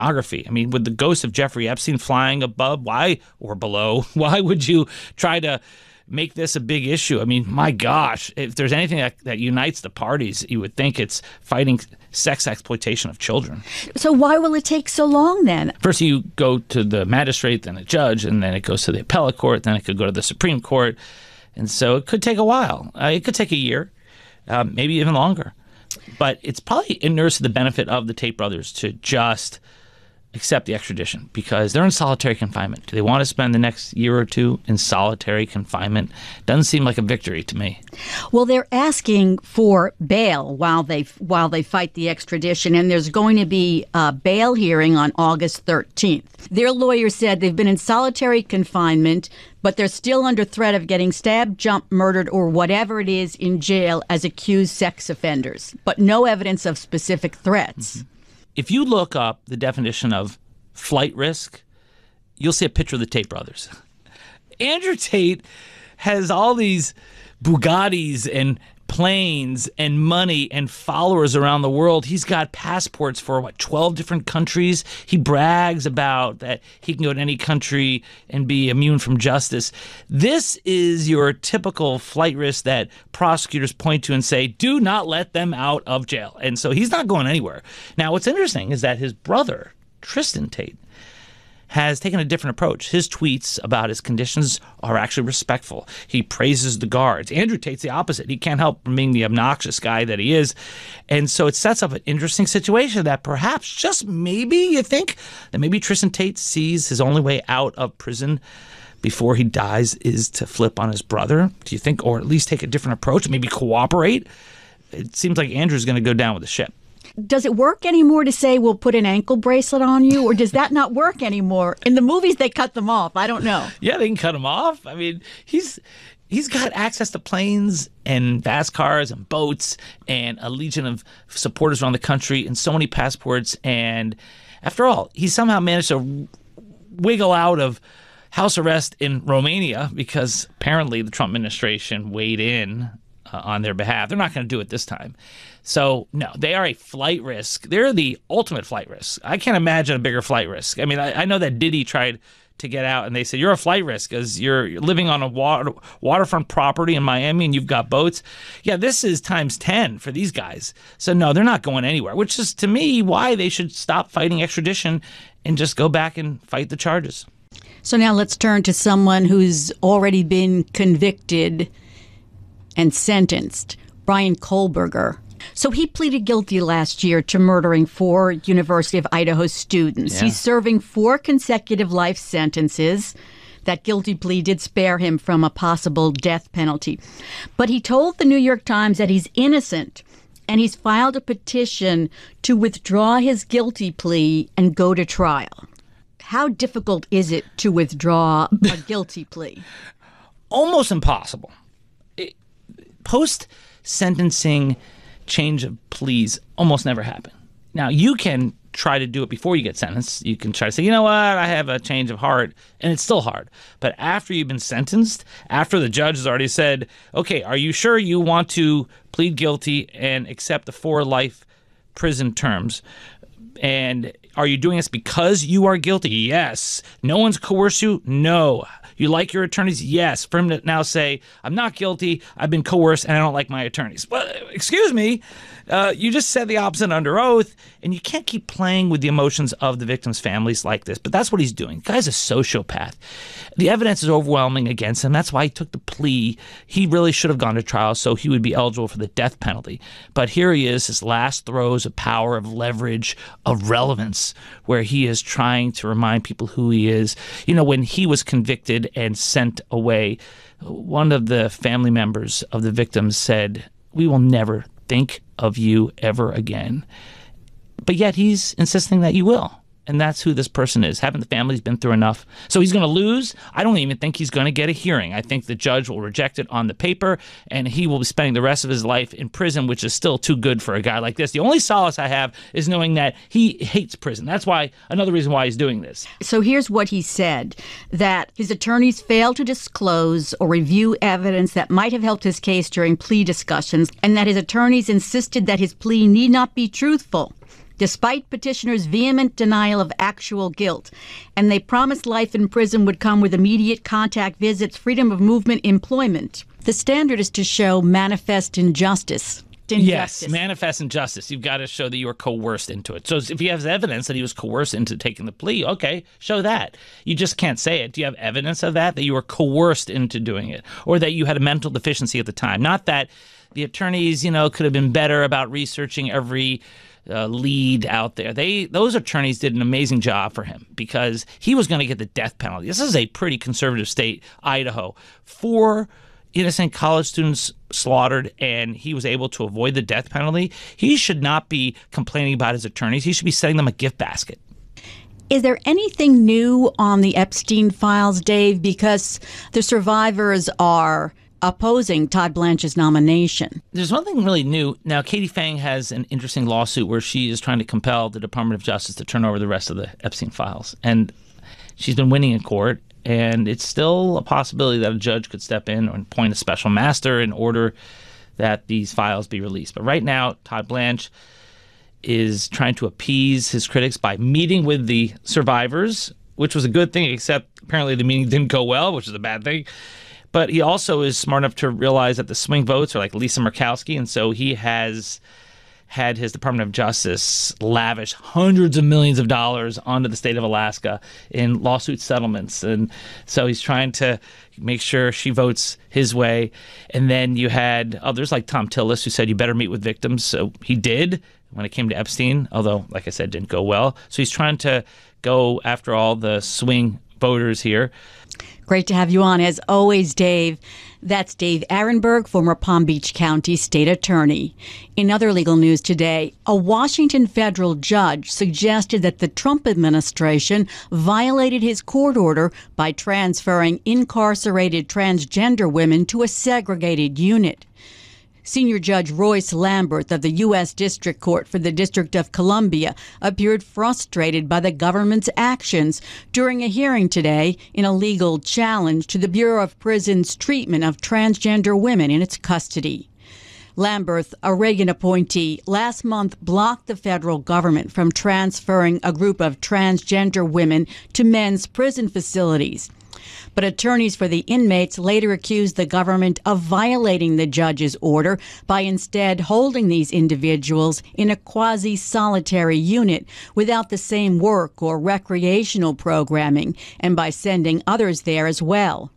pornography. I mean, with the ghost of Jeffrey Epstein flying above, or below, why would you try to make this a big issue? I mean, my gosh, if there's anything that unites the parties, you would think it's fighting sex exploitation of children. So why will it take so long then? First you go to the magistrate, then a judge, and then it goes to the appellate court, then it could go to the Supreme Court. And so it could take a while. It could take a year, maybe even longer. But it's probably inures to the benefit of the Tate brothers to just accept the extradition because they're in solitary confinement. Do they want to spend the next year or two in solitary confinement? Doesn't seem like a victory to me. Well, they're asking for bail while they fight the extradition, and there's going to be a bail hearing on August 13th. Their lawyer said they've been in solitary confinement, but they're still under threat of getting stabbed, jumped, murdered, or whatever it is in jail as accused sex offenders, but no evidence of specific threats. Mm-hmm. If you look up the definition of flight risk, you'll see a picture of the Tate brothers. Andrew Tate has all these Bugattis and planes and money and followers around the world. He's got passports for, 12 different countries. He brags about that he can go to any country and be immune from justice. This is your typical flight risk that prosecutors point to and say, do not let them out of jail. And so he's not going anywhere. Now, what's interesting is that his brother, Tristan Tate, has taken a different approach. His tweets about his conditions are actually respectful. He praises the guards. Andrew Tate's the opposite. He can't help from being the obnoxious guy that he is. And so it sets up an interesting situation that perhaps, just maybe, you think that maybe Tristan Tate sees his only way out of prison before he dies is to flip on his brother. Do you think, or at least take a different approach, maybe cooperate? It seems like Andrew's going to go down with the ship. Does it work anymore to say we'll put an ankle bracelet on you, or does that not work anymore? In the movies, they cut them off. I don't know. Yeah, they can cut him off. I mean, he's got access to planes and fast cars and boats and a legion of supporters around the country and so many passports. And after all, he somehow managed to wiggle out of house arrest in Romania because apparently the Trump administration weighed in on their behalf. They're not going to do it this time. So, no, they are a flight risk. They're the ultimate flight risk. I can't imagine a bigger flight risk. I mean, I know that Diddy tried to get out, and they said, you're a flight risk because you're living on a waterfront property in Miami and you've got boats. Yeah, this is times 10 for these guys. So, no, they're not going anywhere, which is, to me, why they should stop fighting extradition and just go back and fight the charges. So now let's turn to someone who's already been convicted and sentenced, Bryan Kohberger. So he pleaded guilty last year to murdering 4 University of Idaho students. Yeah. He's serving 4 consecutive life sentences. That guilty plea did spare him from a possible death penalty. But he told the New York Times that he's innocent, and he's filed a petition to withdraw his guilty plea and go to trial. How difficult is it to withdraw a guilty plea? Almost impossible. Post-sentencing change of pleas almost never happen. Now, you can try to do it before you get sentenced. You can try to say, you know what, I have a change of heart, and it's still hard. But after you've been sentenced, after the judge has already said, okay, are you sure you want to plead guilty and accept the 4 life prison terms? And are you doing this because you are guilty? Yes. No one's coerced you? No. You like your attorneys? Yes. For him to now say, I'm not guilty, I've been coerced, and I don't like my attorneys. Well, excuse me, you just said the opposite under oath, and you can't keep playing with the emotions of the victims' families like this. But that's what he's doing. The guy's a sociopath. The evidence is overwhelming against him. That's why he took the plea. He really should have gone to trial so he would be eligible for the death penalty. But here he is, his last throes of power, of leverage, of relevance, where he is trying to remind people who he is. You know, when he was convicted and sent away, one of the family members of the victims said, we will never think of you ever again. But yet he's insisting that you will. And that's who this person is. Haven't the families been through enough? So he's going to lose. I don't even think he's going to get a hearing. I think the judge will reject it on the paper, and he will be spending the rest of his life in prison, which is still too good for a guy like this. The only solace I have is knowing that he hates prison. That's why another reason why he's doing this. So here's what he said, that his attorneys failed to disclose or review evidence that might have helped his case during plea discussions, and that his attorneys insisted that his plea need not be truthful. despite petitioners' vehement denial of actual guilt. And they promised life in prison would come with immediate contact visits, freedom of movement, employment. The standard is to show manifest injustice. Yes, manifest injustice. You've got to show that you were coerced into it. So if he has evidence that he was coerced into taking the plea, okay, show that. You just can't say it. Do you have evidence of that you were coerced into doing it, or that you had a mental deficiency at the time? Not that the attorneys, could have been better about researching every lead out there. Those attorneys did an amazing job for him because he was going to get the death penalty. This is a pretty conservative state, Idaho. 4 innocent college students slaughtered, and he was able to avoid the death penalty. He should not be complaining about his attorneys. He should be sending them a gift basket. Is there anything new on the Epstein files, Dave? Because the survivors are opposing Todd Blanche's nomination. There's one thing really new. Now, Katie Phang has an interesting lawsuit where she is trying to compel the Department of Justice to turn over the rest of the Epstein files. And she's been winning in court. And it's still a possibility that a judge could step in and appoint a special master in order that these files be released. But right now, Todd Blanche is trying to appease his critics by meeting with the survivors, which was a good thing, except apparently the meeting didn't go well, which is a bad thing. But he also is smart enough to realize that the swing votes are like Lisa Murkowski, and so he has had his Department of Justice lavish hundreds of millions of dollars onto the state of Alaska in lawsuit settlements. And so he's trying to make sure she votes his way. And then you had others like Tom Tillis who said, you better meet with victims. So he did when it came to Epstein, although, like I said, didn't go well. So he's trying to go after all the swing voters here. Great to have you on, as always, Dave. That's Dave Aronberg, former Palm Beach County State Attorney. In other legal news today, a Washington federal judge suggested that the Trump administration violated his court order by transferring incarcerated transgender women to a segregated unit. Senior Judge Royce Lamberth of the U.S. District Court for the District of Columbia appeared frustrated by the government's actions during a hearing today in a legal challenge to the Bureau of Prisons' treatment of transgender women in its custody. Lamberth, a Reagan appointee, last month blocked the federal government from transferring a group of transgender women to men's prison facilities. But attorneys for the inmates later accused the government of violating the judge's order by instead holding these individuals in a quasi-solitary unit without the same work or recreational programming, and by sending others there as well.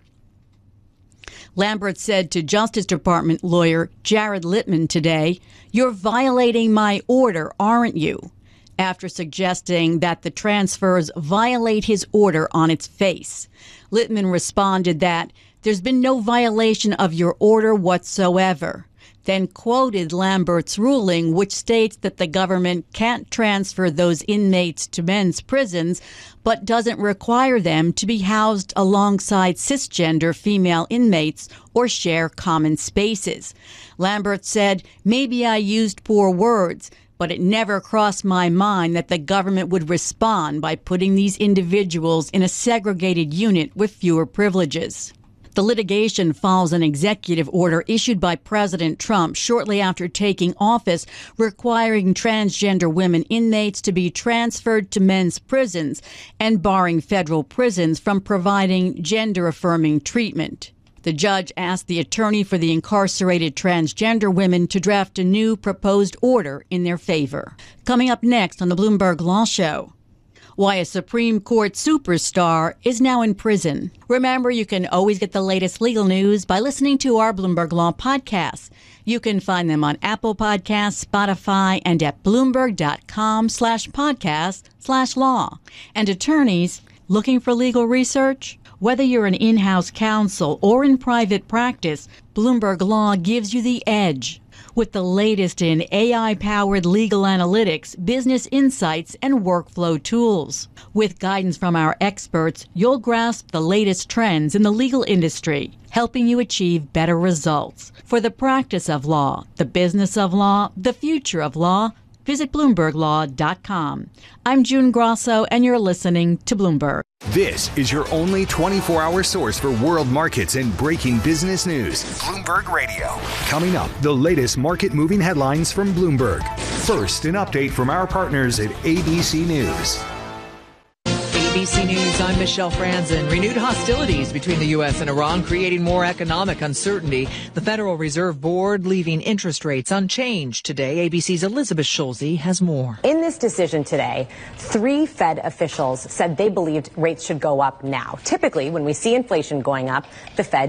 Lamberth said to Justice Department lawyer Jared Littman today, "You're violating my order, aren't you?" after suggesting that the transfers violate his order on its face. Littman responded that there's been no violation of your order whatsoever, then quoted Lamberth's ruling, which states that the government can't transfer those inmates to men's prisons, but doesn't require them to be housed alongside cisgender female inmates or share common spaces. Lamberth said, "Maybe I used poor words, but it never crossed my mind that the government would respond by putting these individuals in a segregated unit with fewer privileges." The litigation follows an executive order issued by President Trump shortly after taking office, requiring transgender women inmates to be transferred to men's prisons and barring federal prisons from providing gender-affirming treatment. The judge asked the attorney for the incarcerated transgender women to draft a new proposed order in their favor. Coming up next on the Bloomberg Law Show, why a Supreme Court superstar is now in prison. Remember, you can always get the latest legal news by listening to our Bloomberg Law podcasts. You can find them on Apple Podcasts, Spotify, and at Bloomberg.com/podcast/law. And attorneys looking for legal research? Whether you're an in-house counsel or in private practice, Bloomberg Law gives you the edge. With the latest in AI-powered legal analytics, business insights, and workflow tools. With guidance from our experts, you'll grasp the latest trends in the legal industry, helping you achieve better results. For the practice of law, the business of law, the future of law, Visit BloombergLaw.com. I'm June Grosso, and you're listening to Bloomberg. This is your only 24-hour source for world markets and breaking business news. Bloomberg Radio. Coming up, the latest market-moving headlines from Bloomberg. First, an update from our partners at ABC News. ABC News, I'm Michelle Franzen. Renewed hostilities between the U.S. and Iran creating more economic uncertainty. The Federal Reserve Board leaving interest rates unchanged today. ABC's Elizabeth Schulze has more. In this decision today, 3 Fed officials said they believed rates should go up now. Typically, when we see inflation going up, the Fed